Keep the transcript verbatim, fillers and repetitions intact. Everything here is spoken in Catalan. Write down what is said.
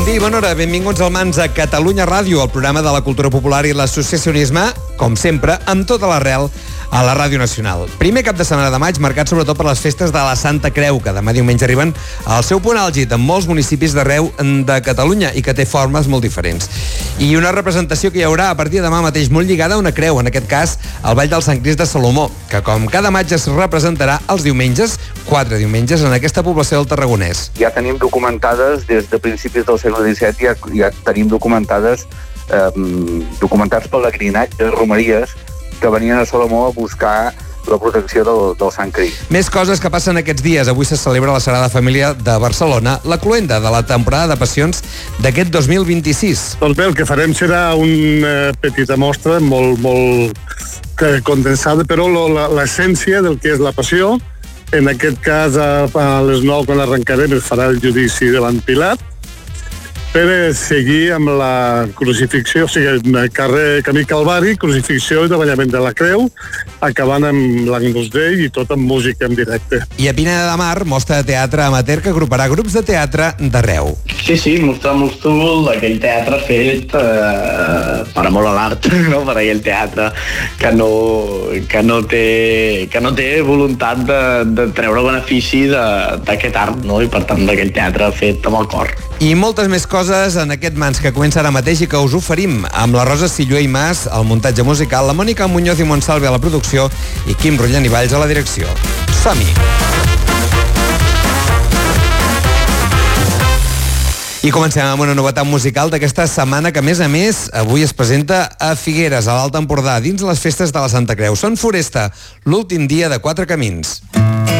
Bon dia i bona hora, benvinguts al Mans a Catalunya Ràdio, el programa de la cultura popular i l'associacionisme, com sempre, amb tota l'arrel a la Ràdio Nacional. Primer cap de setmana de maig, marcat sobretot per les festes de la Santa Creu, que demà diumenge arriben al seu punt àlgid en molts municipis d'arreu de Catalunya i que té formes molt diferents. I una representació que hi haurà a partir de demà mateix molt lligada a una creu, en aquest cas al Ball del Sant Crist de Salomó, que com cada maig es representarà els diumenges, quatre diumenges, en aquesta població del Tarragonès. Ja tenim documentades des de principis del segle disset, ja, ja tenim documentades eh, documentats pelegrinatges, romeries, que venien a Salomó a buscar la protecció del, del Sant Crist. Més coses que passen aquests dies. Avui se celebra a la Sagrada Família de Barcelona la cloenda de la temporada de passions d'aquest dos mil vint-i-sis. Doncs bé, el que farem serà una petita mostra molt, molt condensada, però l'essència del que és la passió. En aquest cas, a, a les nou, quan arrencarem, es farà el judici davant Pilat, per seguir amb la crucifixió, o sigui, carrer Camí Calvari, crucifixió i davallament de la creu, acabant amb l'Agnus Dei i tot amb música en directe. I a Pineda de Mar, mostra de teatre amateur que agruparà grups de teatre d'arreu. Sí, sí, mostrar Mostúl, aquell teatre fet eh, per amor a l'art, no? Per aquell teatre que no, que no, té, que no té voluntat de, de treure benefici d'aquest art, no? I per tant d'aquell teatre fet amb el cor. I moltes més coses en aquest Mans que comença ara mateix i que us oferim amb la Rosa Sillué i Mas, el muntatge musical, la Mònica Muñoz i Montsalve a la producció i Quim Rullan i Valls a la direcció. Som-hi! I comencem amb una novetat musical d'aquesta setmana que, a més a més, avui es presenta a Figueres, a l'Alt Empordà, dins les festes de la Santa Creu. Són Foresta, l'últim dia de Quatre Camins.